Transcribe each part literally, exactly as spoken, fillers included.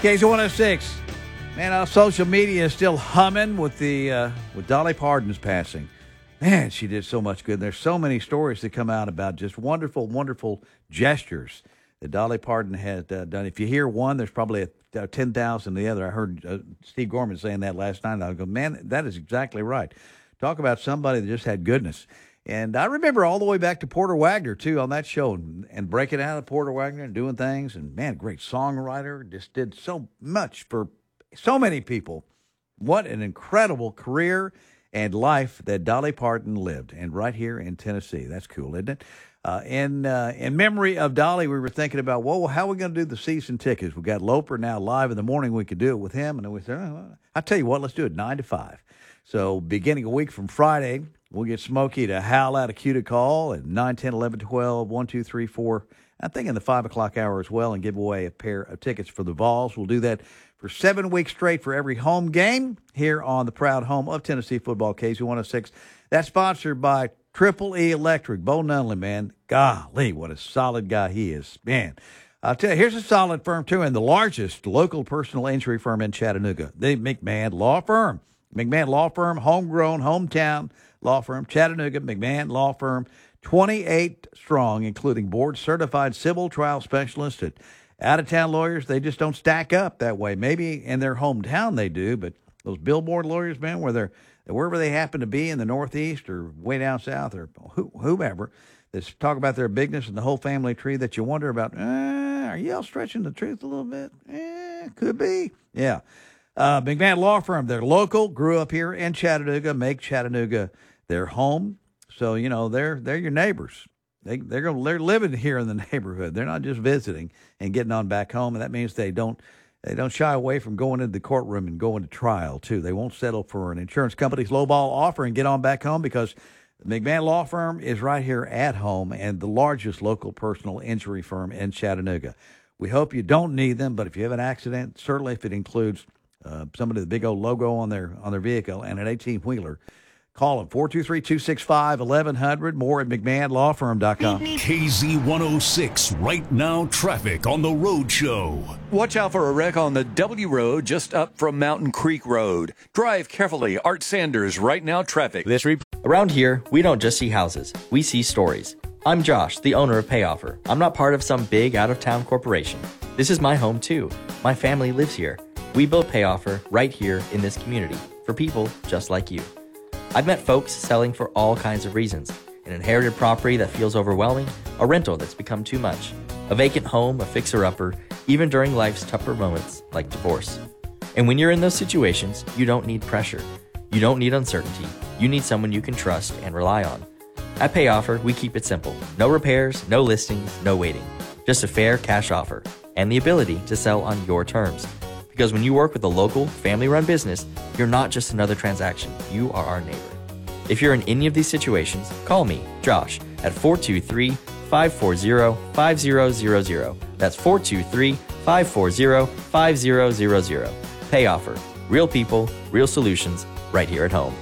K Z one oh six. Man, our social media is still humming with the uh, with Dolly Parton's passing. Man, she did so much good. There's so many stories that come out about just wonderful, wonderful gestures that Dolly Parton had uh, done. If you hear one, there's probably a, a ten thousand the other. I heard uh, Steve Gorman saying that last night. I go, man, that is exactly right. Talk about somebody that just had goodness. And I remember all the way back to Porter Wagner, too, on that show, and, and breaking out of Porter Wagner and doing things. And, man, great songwriter, just did so much for so many people. What an incredible career and life that Dolly Parton lived, and right here in Tennessee. That's cool, isn't it? Uh, in, uh, in memory of Dolly, we were thinking about, well, how are we going to do the season tickets? We've got Loper now live in the morning. We could do it with him. And then we said, oh, I'll tell you what, let's do it nine to five. So beginning a week from Friday, we'll get Smokey to howl out a cue to call at nine, ten, eleven, twelve, one, two, three, four. I think in the five o'clock hour as well, and give away a pair of tickets for the Vols. We'll do that for seven weeks straight for every home game here on the proud home of Tennessee football, K Z one oh six. That's sponsored by Triple E Electric. Bo Nunley, man. Golly, what a solid guy he is. Man, I'll tell you, here's a solid firm, too, and the largest local personal injury firm in Chattanooga, the McMahon Law Firm. McMahon Law Firm, homegrown, hometown law firm, Chattanooga, McMahon Law Firm, twenty-eight strong, including board-certified civil trial specialists. At out-of-town lawyers, they just don't stack up that way. Maybe in their hometown they do, but those billboard lawyers, man, where they're, wherever they happen to be in the Northeast or way down south or whomever, that talk about their bigness and the whole family tree that you wonder about, eh, are y'all stretching the truth a little bit? Eh, could be. Yeah. Uh, McMahon Law Firm, they're local, grew up here in Chattanooga, make Chattanooga their home. So, you know, they're they're your neighbors. They they're going they're living here in the neighborhood. They're not just visiting and getting on back home, and that means they don't they don't shy away from going into the courtroom and going to trial too. They won't settle for an insurance company's lowball offer and get on back home, because the McMahon Law Firm is right here at home and the largest local personal injury firm in Chattanooga. We hope you don't need them, but if you have an accident, certainly if it includes Uh, somebody with a big old logo on their on their vehicle and an eighteen-wheeler, call them, four two three, two six five, eleven hundred, more at mcmahon law firm dot com. K Z one oh six, right now traffic on the road show. Watch out for a wreck on the W Road just up from Mountain Creek Road. Drive carefully. Art Sanders, right now traffic. This re- Around here, we don't just see houses, we see stories. I'm Josh, the owner of PayOffer. I'm not part of some big out-of-town corporation. This is my home too. My family lives here. We built PayOffer right here in this community for people just like you. I've met folks selling for all kinds of reasons. An inherited property that feels overwhelming, a rental that's become too much, a vacant home, a fixer-upper, even during life's tougher moments like divorce. And when you're in those situations, you don't need pressure. You don't need uncertainty. You need someone you can trust and rely on. At PayOffer, we keep it simple. No repairs, no listings, no waiting. Just a fair cash offer and the ability to sell on your terms. Because when you work with a local, family-run business, you're not just another transaction. You are our neighbor. If you're in any of these situations, call me, Josh, at four two three, five four zero, five zero zero zero. That's four two three, five four zero, five zero zero zero. PayOffer. Real people, real solutions, right here at home.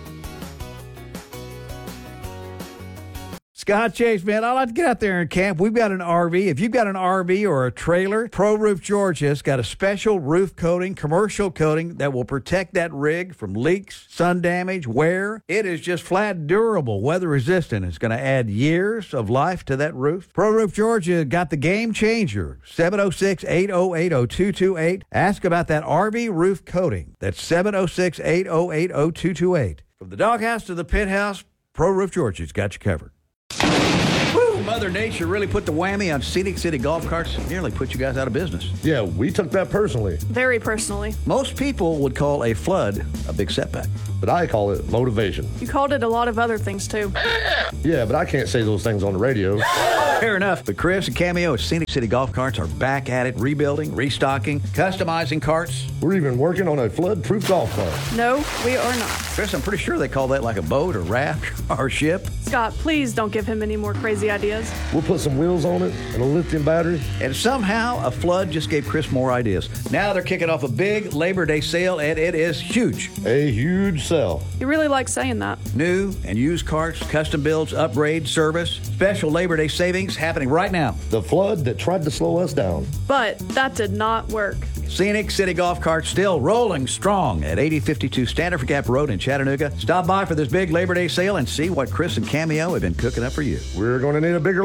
Scott Chase, man, I like to get out there and camp. We've got an R V. If you've got an R V or a trailer, Pro Roof Georgia's got a special roof coating, commercial coating that will protect that rig from leaks, sun damage, wear. It is just flat durable, weather resistant. It's going to add years of life to that roof. Pro Roof Georgia got the game changer. seven oh six, eight oh eight, oh two two eight. Ask about that R V roof coating. That's seven oh six, eight oh eight, oh two two eight. From the doghouse to the penthouse, Pro Roof Georgia's got you covered. Woo, Mother Nature really put the whammy on Scenic City golf carts. Nearly put you guys out of business. Yeah, we took that personally. Very personally. Most people would call a flood a big setback. But I call it motivation. You called it a lot of other things, too. Yeah, but I can't say those things on the radio. Fair enough. But Chris and Cameo at Scenic City Golf Carts are back at it, rebuilding, restocking, customizing carts. We're even working on a flood-proof golf cart. No, we are not. Chris, I'm pretty sure they call that like a boat or raft or ship. Scott, please don't give him any more crazy ideas. is. We'll put some wheels on it and a lithium battery. And somehow a flood just gave Chris more ideas. Now they're kicking off a big Labor Day sale, and it is huge. A huge sell. He really likes saying that. New and used carts, custom builds, upgrade, service, special Labor Day savings happening right now. The flood that tried to slow us down. But that did not work. Scenic City Golf Cart still rolling strong at eighty fifty-two Standard Gap Road in Chattanooga. Stop by for this big Labor Day sale and see what Chris and Cameo have been cooking up for you. We're going to need a bigger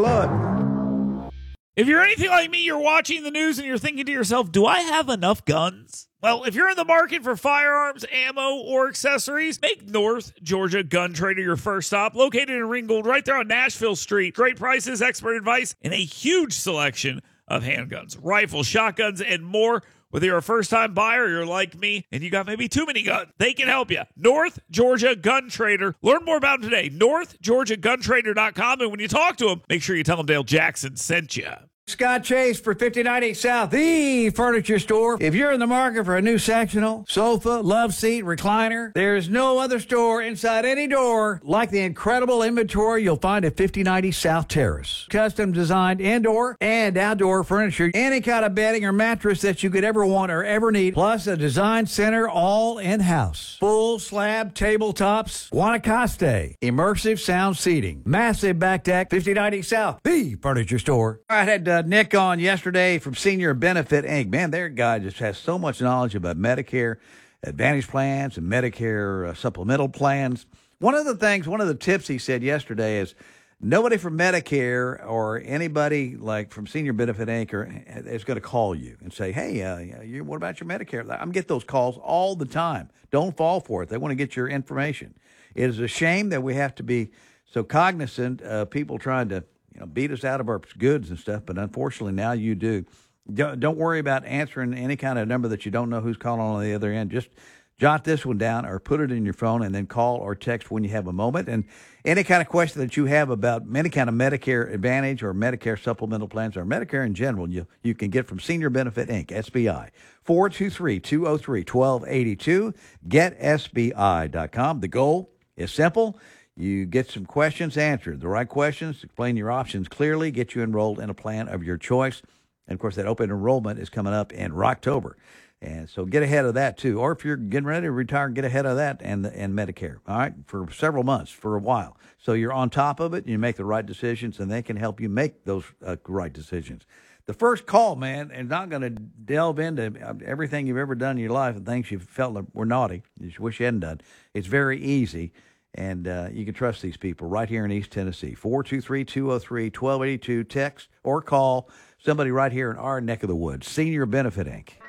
lot. If you're anything like me, you're watching the news and you're thinking to yourself, do I have enough guns? Well, if you're in the market for firearms, ammo, or accessories, make North Georgia Gun Trader your first stop. Located in Ringgold, right there on Nashville Street. Great prices, expert advice, and a huge selection of handguns, rifles, shotguns, and more. Whether you're a first-time buyer or you're like me and you got maybe too many guns, they can help you. North Georgia Gun Trader. Learn more about them today. north georgia gun trader dot com. And when you talk to them, make sure you tell them Dale Jackson sent you. Scott Chase for fifty-nine eight South, the furniture store. If you're in the market for a new sectional, sofa, love seat, recliner, there's no other store inside any door like the incredible inventory you'll find at fifty ninety South Terrace. Custom designed indoor and outdoor furniture, any kind of bedding or mattress that you could ever want or ever need, plus a design center all in-house. Full slab tabletops, Guanacaste, immersive sound seating, massive back deck, fifty ninety South, the furniture store. I had uh, Nick on yesterday from Senior Benefit Incorporated. Man, their guy just has so much knowledge about Medicare Advantage plans and Medicare uh, supplemental plans. One of the things, one of the tips he said yesterday is nobody from Medicare or anybody like from Senior Benefit Incorporated is going to call you and say, hey, uh, you, what about your Medicare? I'm getting those calls all the time. Don't fall for it. They want to get your information. It is a shame that we have to be so cognizant of people trying to you know, beat us out of our goods and stuff, but unfortunately now you do. Don't, don't worry about answering any kind of number that you don't know who's calling on the other end. Just jot this one down or put it in your phone and then call or text when you have a moment. And any kind of question that you have about any kind of Medicare Advantage or Medicare supplemental plans or Medicare in general, you, you can get from Senior Benefit Incorporated, S B I, four two three, two oh three, one two eight two, get S B I dot com. The goal is simple. You get some questions answered, the right questions, explain your options clearly, get you enrolled in a plan of your choice. And, of course, that open enrollment is coming up in Rocktober. And so get ahead of that, too. Or if you're getting ready to retire, get ahead of that and, and Medicare, all right, for several months, for a while. So you're on top of it, and you make the right decisions, and they can help you make those uh, right decisions. The first call, man, is not going to delve into everything you've ever done in your life and things you felt were naughty, you wish you hadn't done. It's very easy. And uh, you can trust these people right here in East Tennessee. four two three, two oh three, one two eight two. Text or call somebody right here in our neck of the woods. Senior Benefit Incorporated.